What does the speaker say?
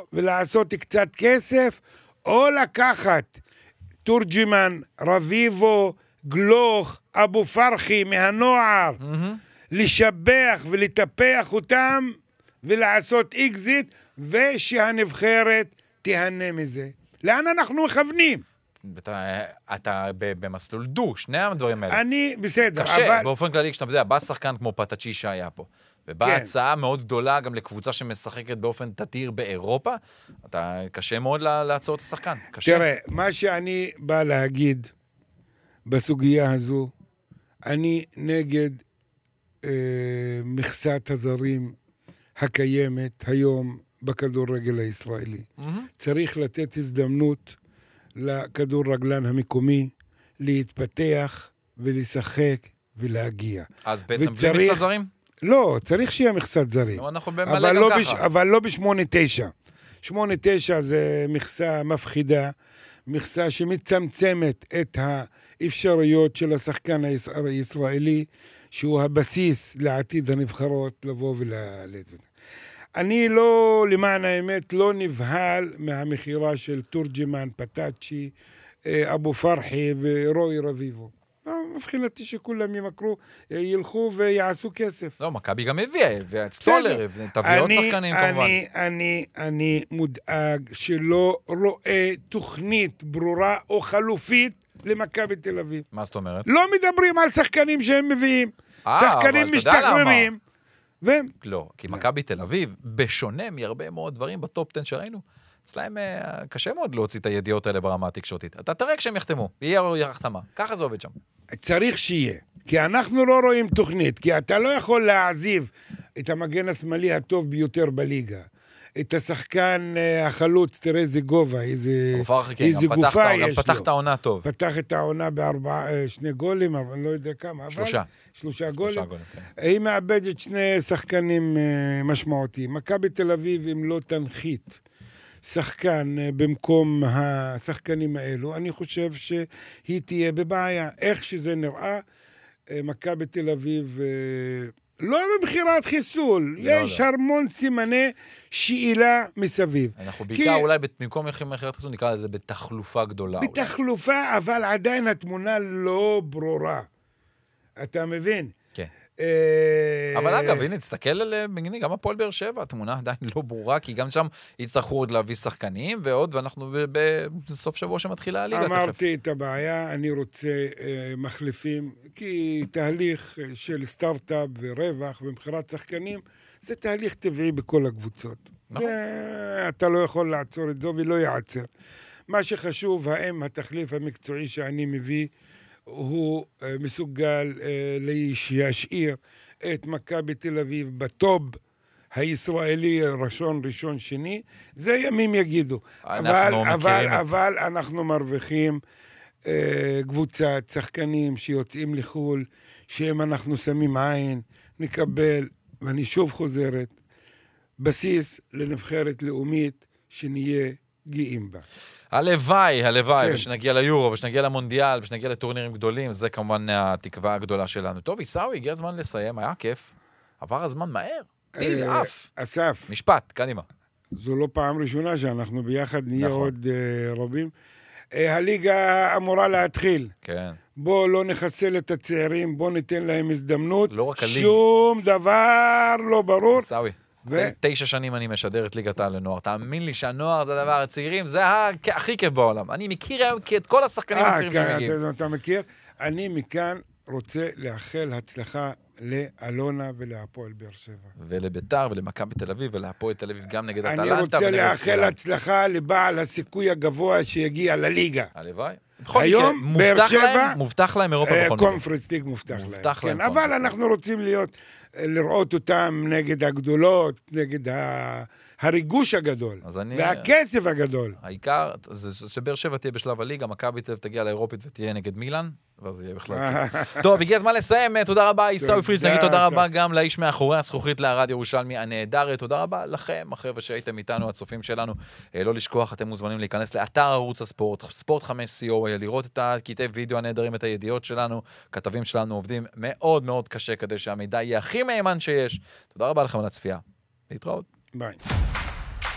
ולעשות קצת כסף, או לקחת תורג'מן, רביבו, גלוך, אבו פרחי מהנוער, לשבח ולטפח אותם ולעשות אקזיט, ושהנבחרת תיהנה מזה. לאן אנחנו מכוונים? אתה במסלול דו, שני הדברים האלה. אני בסדר, קשה, באופן כללי, כשאתה יודע, בא שחקן כמו פטאצ'י שהיה פה, ובאה הצעה מאוד גדולה גם לקבוצה שמשחקת באופן תדיר באירופה, אתה קשה מאוד לעצור את השחקן. תראה, מה שאני בא להגיד בסוגיה הזו, אני נגד מכסת הזרים הקיימת היום בכדורגל הישראלי. צריך לתת הזדמנות לכדורגלן המקומי להתפתח ולשחק ולהגיע. אז בעצם בלי מכסת זרים? לא, צריך שיהיה מכסת זרים. אנחנו במלא גם ככה. אבל לא ב-8-9. 8-9 זה מכסה מפחידה, מכסה שמצמצמת את האפשרויות של השחקן הישראלי, שהוא הבסיס לעתיד הנבחרות לבוא אני לא, למען האמת, לא נבהל מהמחירה של תורג'מן, פטאצ'י, אבו פרחי ורוי רביבו. מבחינתי שכולם ימכרו, ילכו ויעשו כסף. לא, מכבי גם הביאה, והסטולר, תביא עוד שחקנים כמובן. אני מודאג שלא רואה תוכנית ברורה או חלופית למכבי תל אביב. מה זאת אומרת? לא מדברים על שחקנים שהם מביאים. שחקנים משתחררים. לא, כי מכבי תל אביב, בשונה מהרבה מאוד דברים בטופ 10 שראינו, אצלהם קשה מאוד להוציא את הידיעות האלה ברמה התקשורתית. אתה תראה כשהם יחתמו, יהיה החתמה. ככה זה עובד שם. צריך שיהיה, כי אנחנו לא רואים תוכנית, כי אתה לא יכול להעזיב את המגן השמאלי הטוב ביותר בליגה. את השחקן החלוץ, תראה איזה גובה, איזה גופה יש לו. גם פתח את העונה טוב. פתח את העונה שני גולים, אבל אני לא יודע כמה. שלושה גולים. היא מאבדת שני שחקנים משמעותיים. מכבי תל אביב, אם לא תנחית שחקן במקום השחקנים האלו, אני חושב שהיא תהיה בבעיה. איך שזה נראה, מכבי תל אביב לא בבחירת חיסול, יש המון סימני שאלה מסביב. אנחנו בעיקר אולי במקום בחירת חיסול נקרא לזה בתחלופה גדולה. בתחלופה, אבל עדיין התמונה לא ברורה. אתה מבין? כן. אבל אגב, הנה, תסתכל על גם הפועל באר שבע, התמונה עדיין לא ברורה, כי גם שם יצטרכו עוד להביא שחקנים ועוד, ואנחנו בסוף שבוע שמתחילה הליגה תכף. אמרתי את הבעיה, אני רוצה מחליפים, כי תהליך של סטארט-אפ ורווח ומחירת שחקנים, זה תהליך טבעי בכל הקבוצות. נכון. אתה לא יכול לעצור את זה ולא יעצר. מה שחשוב, האם התחליף המקצועי שאני מביא, הוא מסוגל להשאיר את מכבי תל אביב בטופ הישראלי ראשון, שני, זה ימים יגידו. אבל אנחנו מרוויחים קבוצת שחקנים שיוצאים לחול, שאם אנחנו שמים עין, נקבל, ואני שוב חוזרת, בסיס לנבחרת לאומית שנהיה גאים בה. הלוואי, ושנגיע ליורו, ושנגיע למונדיאל, ושנגיע לטורנירים גדולים, זה כמובן התקווה הגדולה שלנו. טוב, עיסאווי, הגיע הזמן לסיים, היה כיף. עבר הזמן מהר. טיל, אף. אסף. משפט, קדימה. זו לא פעם ראשונה שאנחנו ביחד נהיה עוד רבים. הליגה אמורה להתחיל. כן. בוא לא נחסל את הצעירים, בוא ניתן להם הזדמנות. לא רק הליגה. שום דבר לא ברור. עיסאווי. 9 שנים אני משדר את ליגת העל לנוער. תאמין לי שהנוער זה הדבר הצעירים, זה הכי כיף בעולם. אני מכיר היום את כל השחקנים הצעירים שמגיעים. אתה מכיר? אני מכאן רוצה לאחל הצלחה לאלונה ולהפועל באר שבע. ולביתר ולמכבי תל אביב ולהפועל תל אביב גם נגד אטלנטה. אני רוצה לאחל הצלחה לבעל הסיכוי הגבוה שיגיע לליגה. הלוואי. היום באר שבע מובטח להם אירופה בכל מקרה. קונפרנס ליג מובטח להם. אבל אנחנו רוצים לראות אותם נגד הגדולות, נגד הריגוש הגדול, והכסף הגדול. העיקר זה שבאר שבע תהיה בשלב הליגה, מכבי תל אביב תגיע לאירופית ותהיה נגד מילאן, ואז יהיה בכלל כיף. טוב, הגיע הזמן לסיים, תודה רבה עיסאווי פריג', נגיד תודה רבה גם לאיש מאחורי הזכוכית להרד ירושלמי הנהדר, תודה רבה לכם, החבר'ה שהייתם איתנו, הצופים שלנו, לא לשכוח, אתם מוזמנים להיכנס לאתר ערוץ הספורט, ספורט 5CO, לראות את הקטעי וידאו הנהדרים, את הידיעות שלנו, כתבים שלנו עובדים מאוד מאוד קשה כדי שהמידע יהיה הכי מהימן שיש. תודה רבה לכם על הצפייה. להתראות. ביי.